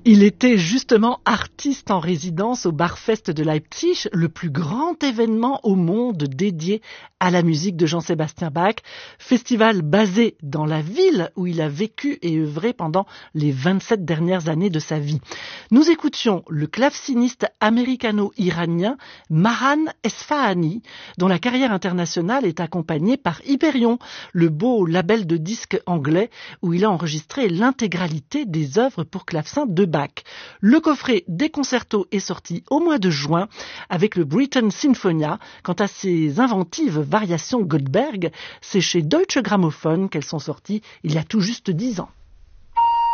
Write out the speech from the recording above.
Il était justement artiste en résidence au Barfest de Leipzig, le plus grand événement au monde dédié à la musique de Jean-Sébastien Bach, festival basé dans la ville où il a vécu et œuvré pendant les 27 dernières années de sa vie. Nous écoutions le claveciniste américano-iranien Maran Esfahani, dont la carrière internationale est accompagnée par Hyperion, le beau label de disques anglais où il a enregistré l'intégralité des œuvres pour clavecin de Bach. Le coffret des concertos est sorti au mois de juin avec le Britten Sinfonia. Quant à ses inventives variations Goldberg, c'est chez Deutsche Grammophon qu'elles sont sorties il y a tout juste 10 ans.